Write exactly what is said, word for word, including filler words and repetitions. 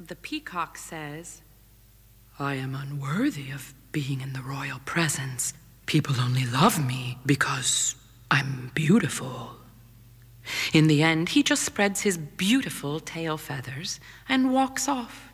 the peacock says, I am unworthy of being in the royal presence. People only love me because I'm beautiful. In the end, he just spreads his beautiful tail feathers and walks off.